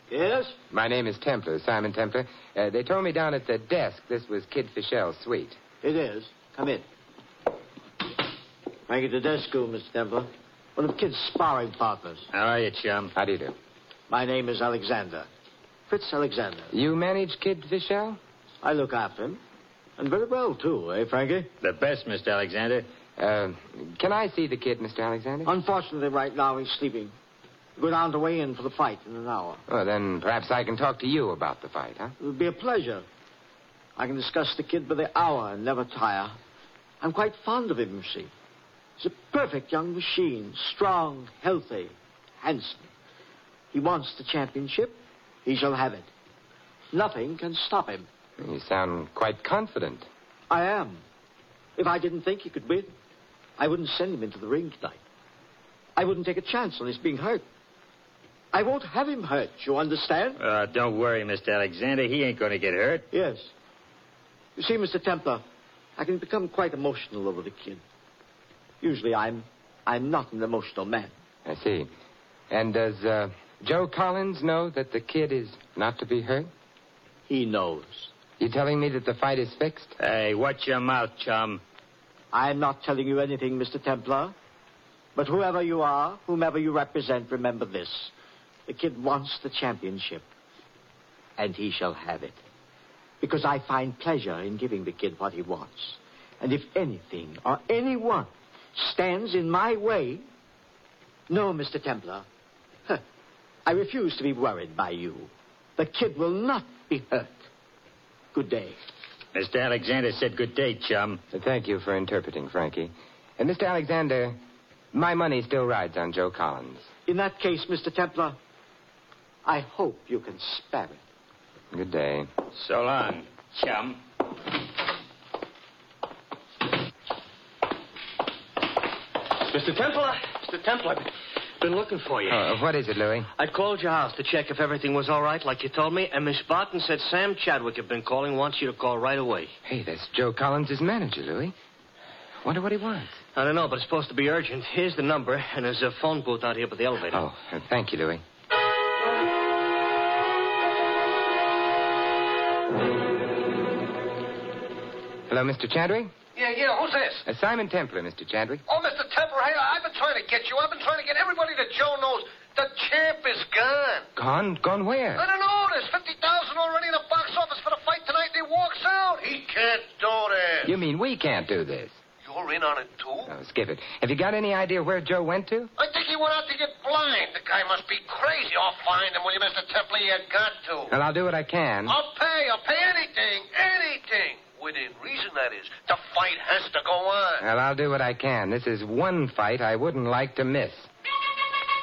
Yes? My name is Templar, Simon Templar. They told me down at the desk this was Kid Fichel's suite. It is. Come in. Frankie Tedesco, Mr. Templar. One of Kid's sparring partners. How are you, chum? How do you do? My name is Alexander. Fritz Alexander. You manage Kid Fichel? I look after him. And very well, too, eh, Frankie? The best, Mr. Alexander. Can I see the kid, Mr. Alexander? Unfortunately, right now, he's sleeping. Go down to weigh in for the fight in an hour. Well, then perhaps I can talk to you about the fight, huh? It would be a pleasure. I can discuss the kid by the hour and never tire. I'm quite fond of him, you see. He's a perfect young machine. Strong, healthy, handsome. He wants the championship. He shall have it. Nothing can stop him. You sound quite confident. I am. If I didn't think he could win, I wouldn't send him into the ring tonight. I wouldn't take a chance on his being hurt. I won't have him hurt, you understand? Don't worry, Mr. Alexander. He ain't going to get hurt. Yes. You see, Mr. Templar, I can become quite emotional over the kid. Usually I'm not an emotional man. I see. And does Joe Collins know that the kid is not to be hurt? He knows. You telling me that the fight is fixed? Hey, watch your mouth, chum. I'm not telling you anything, Mr. Templar. But whoever you are, whomever you represent, remember this. The kid wants the championship. And he shall have it. Because I find pleasure in giving the kid what he wants. And if anything or anyone stands in my way... No, Mr. Templar. I refuse to be worried by you. The kid will not be hurt. Good day. Mr. Alexander said good day, chum. Thank you for interpreting, Frankie. And Mr. Alexander, my money still rides on Joe Collins. In that case, Mr. Templar, I hope you can spare it. Good day. So long, chum. Mr. Templar, I've been looking for you. What is it, Louis? I called your house to check if everything was all right, like you told me, and Miss Barton said Sam Chadwick had been calling, wants you to call right away. Hey, that's Joe Collins' manager, Louis. Wonder what he wants. I don't know, but it's supposed to be urgent. Here's the number, and there's a phone booth out here by the elevator. Oh, thank you, Louis. Hello, Mr. Chadwick? Yeah, who's this? Simon Templar, Mr. Chadwick. Oh, Mr. Templar, hey, I've been trying to get you. I've been trying to get everybody that Joe knows. The champ is gone. Gone? Gone where? I don't know. There's $50,000 already in the box office for the fight tonight, and he walks out. He can't do this. You mean we can't do this? You're in on it, too? Oh, skip it. Have you got any idea where Joe went to? I think he went out to get blind. The guy must be crazy. I'll find him, will you, Mr. Templar? You got to. Well, I'll do what I can. I'll pay anything. Within reason, that is. The fight has to go on. Well, I'll do what I can. This is one fight I wouldn't like to miss.